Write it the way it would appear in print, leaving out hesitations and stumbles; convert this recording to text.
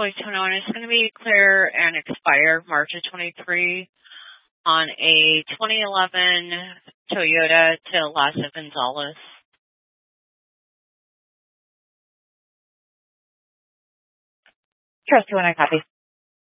2021 is going to be clear and expire March of 23 on a 2011 Toyota to Laza Gonzalez. Trust you when I copy.